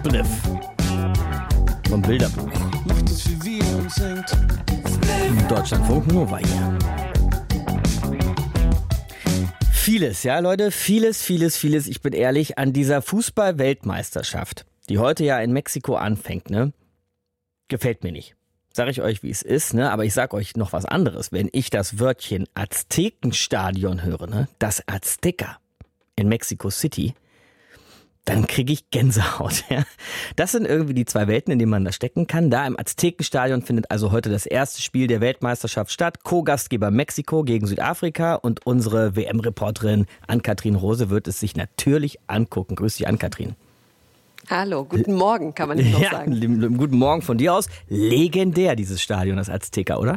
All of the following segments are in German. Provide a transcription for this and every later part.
Bliff. Vom Bilderbuch. Macht es wie Wien und singt. Deutschlandfunk Nova hier. Vieles, ja Leute, vieles. Ich bin ehrlich, an dieser Fußball-Weltmeisterschaft, die heute ja in Mexiko anfängt, ne, gefällt mir nicht. Sag ich euch, wie es ist, ne? Aber ich sag euch noch was anderes. Wenn ich das Wörtchen Aztekenstadion höre, ne? Das Azteca in Mexico City, dann kriege ich Gänsehaut. Ja? Das sind irgendwie die zwei Welten, in denen man da stecken kann. Da im Aztekenstadion findet also heute das erste Spiel der Weltmeisterschaft statt. Co-Gastgeber Mexiko gegen Südafrika. Und unsere WM-Reporterin Ann-Kathrin Rose wird es sich natürlich angucken. Grüß dich, Ann-Kathrin. Hallo, guten Morgen, kann man nicht noch sagen. Guten Morgen von dir aus. Legendär, dieses Stadion, das Azteca, oder?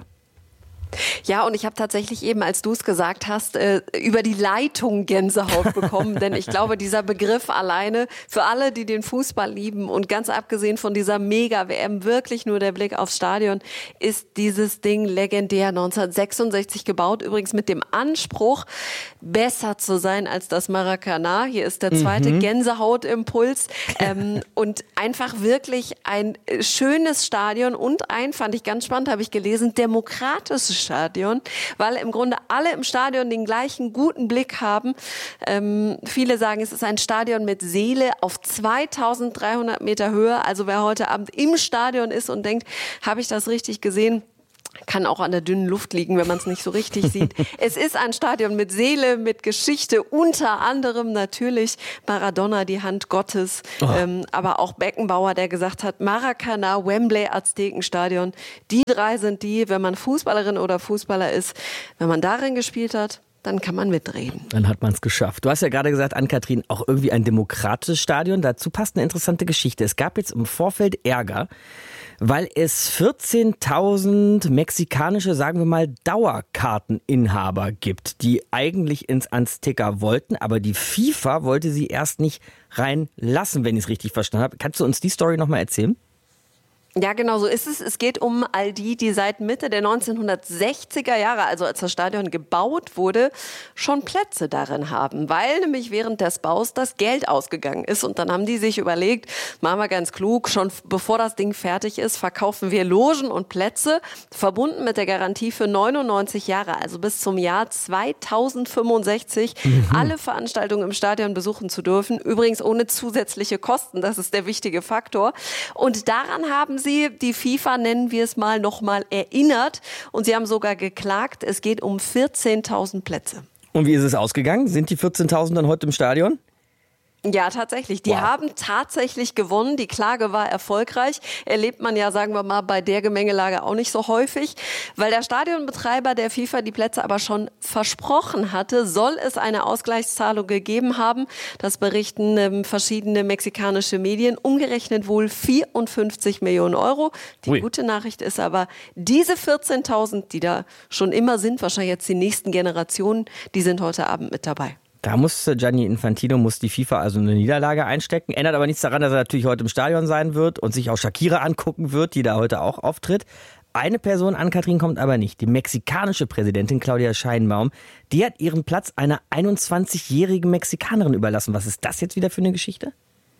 Ja, und ich habe tatsächlich eben, als du es gesagt hast, über die Leitung Gänsehaut bekommen. Denn ich glaube, dieser Begriff alleine für alle, die den Fußball lieben und ganz abgesehen von dieser Mega-WM, wirklich nur der Blick aufs Stadion, ist dieses Ding legendär. 1966 gebaut, übrigens mit dem Anspruch, besser zu sein als das Maracanã. Hier ist der zweite Gänsehaut-Impuls. Und einfach wirklich ein schönes Stadion und ein, fand ich ganz spannend, habe ich gelesen, demokratisches Stadion, weil im Grunde alle im Stadion den gleichen guten Blick haben. Viele sagen, es ist ein Stadion mit Seele auf 2300 Meter Höhe. Also wer heute Abend im Stadion ist und denkt, habe ich das richtig gesehen? Kann auch an der dünnen Luft liegen, wenn man es nicht so richtig sieht. Es ist ein Stadion mit Seele, mit Geschichte, unter anderem natürlich Maradona, die Hand Gottes, aber auch Beckenbauer, der gesagt hat, Maracanã, Wembley, Aztekenstadion. Die drei sind die, wenn man Fußballerin oder Fußballer ist, wenn man darin gespielt hat, dann kann man mitreden. Dann hat man es geschafft. Du hast ja gerade gesagt, Ann-Kathrin, auch irgendwie ein demokratisches Stadion. Dazu passt eine interessante Geschichte. Es gab jetzt im Vorfeld Ärger, weil es 14.000 mexikanische, sagen wir mal, Dauerkarteninhaber gibt, die eigentlich ins Azteca wollten, aber die FIFA wollte sie erst nicht reinlassen, wenn ich es richtig verstanden habe. Kannst du uns die Story nochmal erzählen? Ja, genau so ist es. Es geht um all die, die seit Mitte der 1960er Jahre, also als das Stadion gebaut wurde, schon Plätze darin haben, weil nämlich während des Baus das Geld ausgegangen ist. Und dann haben die sich überlegt, machen wir ganz klug, schon bevor das Ding fertig ist, verkaufen wir Logen und Plätze, verbunden mit der Garantie für 99 Jahre, also bis zum Jahr 2065, alle Veranstaltungen im Stadion besuchen zu dürfen. Übrigens ohne zusätzliche Kosten, das ist der wichtige Faktor. Und daran haben die FIFA, nennen wir es mal, nochmal erinnert. Und sie haben sogar geklagt, es geht um 14.000 Plätze. Und wie ist es ausgegangen? Sind die 14.000 dann heute im Stadion? Ja, tatsächlich. Die haben tatsächlich gewonnen. Die Klage war erfolgreich. Erlebt man ja, sagen wir mal, bei der Gemengelage auch nicht so häufig. Weil der Stadionbetreiber der FIFA die Plätze aber schon versprochen hatte, soll es eine Ausgleichszahlung gegeben haben. Das berichten verschiedene mexikanische Medien. Umgerechnet wohl 54 Millionen Euro. Die gute Nachricht ist aber, diese 14.000, die da schon immer sind, wahrscheinlich jetzt die nächsten Generationen, die sind heute Abend mit dabei. Da muss Gianni Infantino, die FIFA also eine Niederlage einstecken. Ändert aber nichts daran, dass er natürlich heute im Stadion sein wird und sich auch Shakira angucken wird, die da heute auch auftritt. Eine Person, Ann-Kathrin, kommt aber nicht. Die mexikanische Präsidentin Claudia Sheinbaum, die hat ihren Platz einer 21-jährigen Mexikanerin überlassen. Was ist das jetzt wieder für eine Geschichte?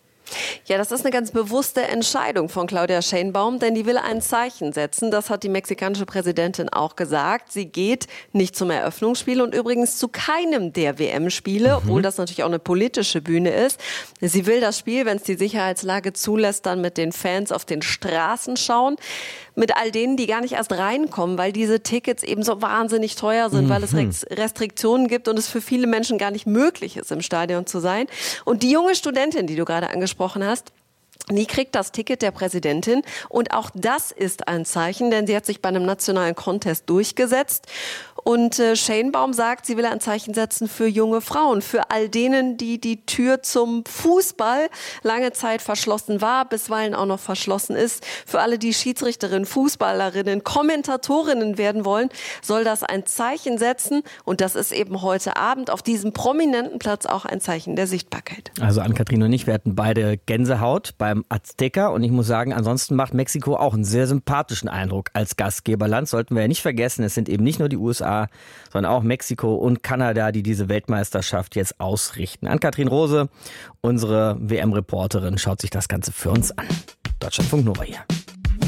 Ja, das ist eine ganz bewusste Entscheidung von Claudia Sheinbaum, denn die will ein Zeichen setzen. Das hat die mexikanische Präsidentin auch gesagt. Sie geht nicht zum Eröffnungsspiel und übrigens zu keinem der WM-Spiele, obwohl das natürlich auch eine politische Bühne ist. Sie will das Spiel, wenn es die Sicherheitslage zulässt, dann mit den Fans auf den Straßen schauen. Mit all denen, die gar nicht erst reinkommen, weil diese Tickets eben so wahnsinnig teuer sind, weil es Restriktionen gibt und es für viele Menschen gar nicht möglich ist, im Stadion zu sein. Und die junge Studentin, die du gerade angesprochen hast, die kriegt das Ticket der Präsidentin und auch das ist ein Zeichen, denn sie hat sich bei einem nationalen Contest durchgesetzt. Und Sheinbaum sagt, sie will ein Zeichen setzen für junge Frauen, für all denen, die die Tür zum Fußball lange Zeit verschlossen war, bisweilen auch noch verschlossen ist. Für alle, die Schiedsrichterinnen, Fußballerinnen, Kommentatorinnen werden wollen, soll das ein Zeichen setzen. Und das ist eben heute Abend auf diesem prominenten Platz auch ein Zeichen der Sichtbarkeit. Also Ann-Kathrin und ich, wir hatten beide Gänsehaut beim beim Azteca. Und ich muss sagen, ansonsten macht Mexiko auch einen sehr sympathischen Eindruck als Gastgeberland. Sollten wir ja nicht vergessen, es sind eben nicht nur die USA, sondern auch Mexiko und Kanada, die diese Weltmeisterschaft jetzt ausrichten. Ann-Kathrin Rose, unsere WM-Reporterin, schaut sich das Ganze für uns an. Deutschlandfunk Nova hier.